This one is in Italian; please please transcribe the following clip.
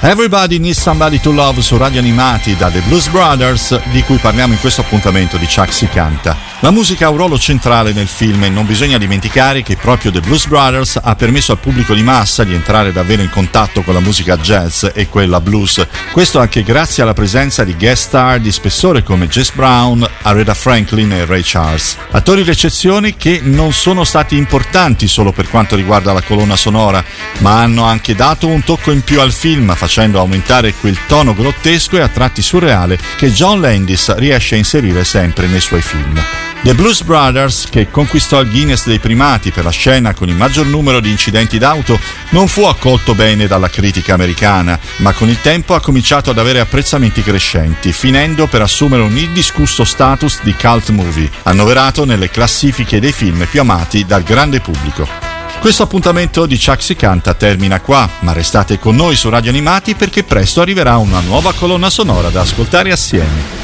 Everybody Needs Somebody to Love su Radio Animati da The Blues Brothers, di cui parliamo in questo appuntamento di Chuck Si Canta. La musica ha un ruolo centrale nel film e non bisogna dimenticare che proprio The Blues Brothers ha permesso al pubblico di massa di entrare davvero in contatto con la musica jazz e quella blues. Questo anche grazie alla presenza di guest star di spessore come Jess Brown, Aretha Franklin e Ray Charles. Attori d'eccezione che non sono stati importanti solo per quanto riguarda la colonna sonora, ma hanno anche dato un tocco in più al film, facendo aumentare quel tono grottesco e a tratti surreale che John Landis riesce a inserire sempre nei suoi film. The Blues Brothers, che conquistò il Guinness dei primati per la scena con il maggior numero di incidenti d'auto, non fu accolto bene dalla critica americana, ma con il tempo ha cominciato ad avere apprezzamenti crescenti, finendo per assumere un indiscusso status di cult movie, annoverato nelle classifiche dei film più amati dal grande pubblico. Questo appuntamento di Chuck Si Canta termina qua, ma restate con noi su Radio Animati perché presto arriverà una nuova colonna sonora da ascoltare assieme.